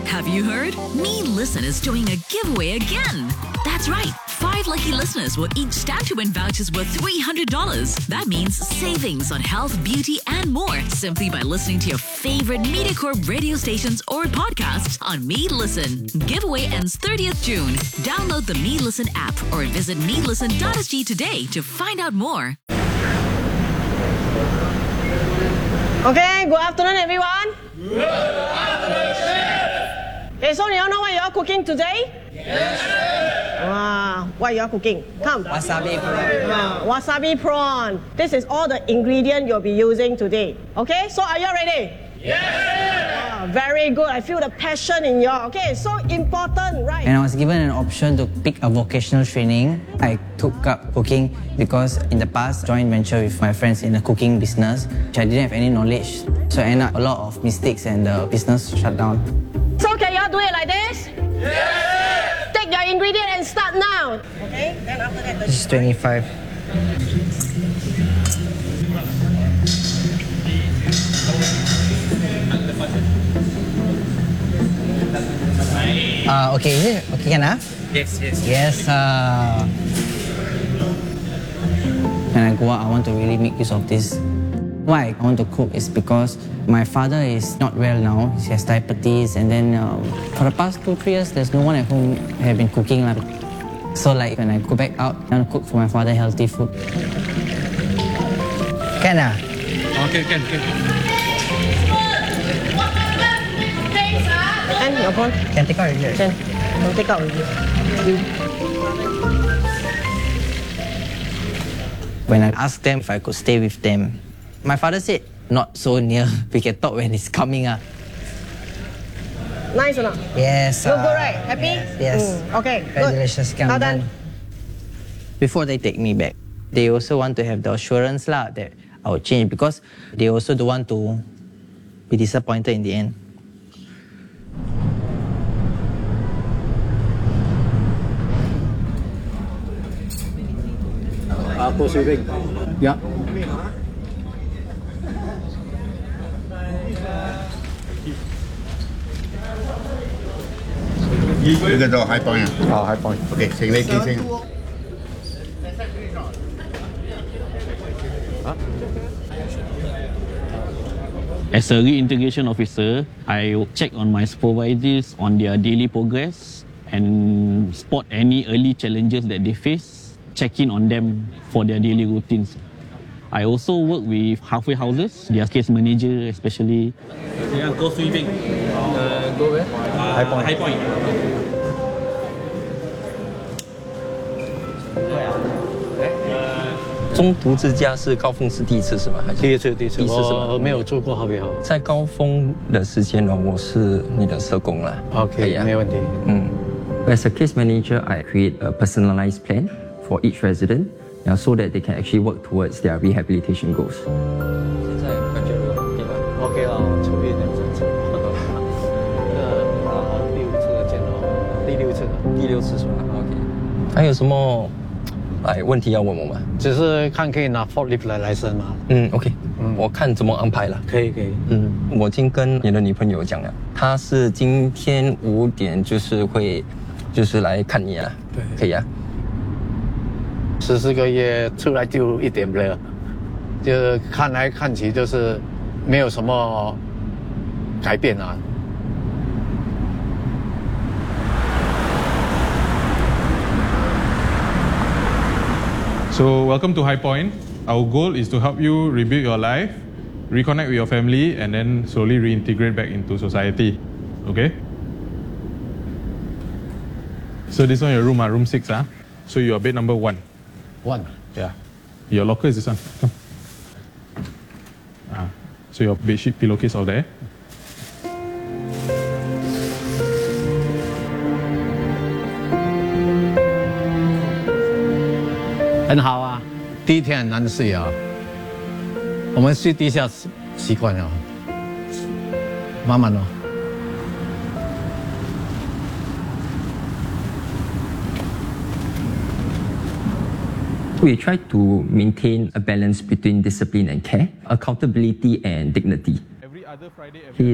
Have you heard? Me Listen is doing a giveaway again. That's right. 5 lucky listeners will each stand to win vouchers worth $300. That means savings on health, beauty, and more simply by listening to your favorite MediaCorp radio stations or podcasts on Me Listen. Giveaway ends 30th June. Download the Me Listen app or visit melisten.sg today to find out more. Okay, good afternoon, everyone. Good afternoon, Chef. Okay, so you all know what you are cooking today? Yes, Chef. Wow, what you are cooking? Come. Wasabi prawn. Wasabi prawn. This is all the ingredient you'll be using today. Okay, so are you ready? Yes! Very good. I feel the passion in you. Okay, so important, right? And I was given an option to pick a vocational training. I took up cooking because in the past, joint venture with my friends in the cooking business, which I didn't have any knowledge. So I ended up a lot of mistakes and the business shut down. So can you all do it like this? Yes! Take your ingredient and start now. Okay, then after that... This is 25. Okay, is it okay can Yes. Yes. When I go out, I want to really make use of this. Why I want to cook is because my father is not well now. He has diabetes, and then for the past 2-3 years, there's no one at home who have been cooking. So like when I go back out, I want to cook for my father healthy food. Can Okay, can. And your phone? Can take out already. Can. Don't take out already. When I asked them if I could stay with them, my father said, not so near. We can talk when it's coming up. Nice or not? Yes. Look good, right? Happy? Yes. Okay, Very good. delicious. Now done. Before they take me back, they also want to have the assurance that I will change because they also don't want to be disappointed in the end. Apa Siving? Ya. Cái cái đó 2 point à? 2 point. Ok, xin lấy ký xin. As a reintegration officer, I check on my supervisors on their daily progress and spot any early challenges that they face, check in on them for their daily routines. I also work with halfway houses, their case manager especially. Yeah, go sweeping. Go where? High point. High point. 中途之家是高峰是第一次是吗？还是第一次是吗？ 我没有做过好不好？ 在高峰的时间呢，我是你的社工啦。 OK，没问题。 As a case manager, I create a personalized plan for each resident, so that they can actually work towards their rehabilitation goals. 现在感觉如何？对吧 ？OK 了，出一点这次。第5次见到，第6次了。 第6次是吧 ？OK。还有什么问题要问我吗？ 只是看可以拿 forklift 来生吗 ？OK。我看怎么安排了。 可以。 我已经跟你的女朋友讲了，她是今天5点会来看你啊。 对， 可以啊。 14个月出来就一点不了，就看来看去就是没有什么改变啊。 So welcome to High Point. Our goal is to help you rebuild your life, reconnect with your family, and then slowly reintegrate back into society. Okay? So this one your room, room 6. So you are bed number 1. 1? Yeah. Your locker is this one. Come. So your bedsheet, pillowcase all there. 很好啊，第一天很难睡啊。我们睡地下习惯了，慢慢哦。 We try to maintain a balance between discipline and care, accountability and dignity. Every other Friday,